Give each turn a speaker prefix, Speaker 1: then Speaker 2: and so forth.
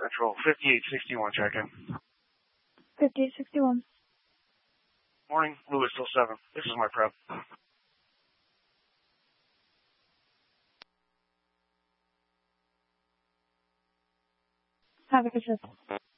Speaker 1: Central, 5861, check-in.
Speaker 2: 5861.
Speaker 1: Morning, Louis till 7. This is my prep.
Speaker 2: Have a good shift.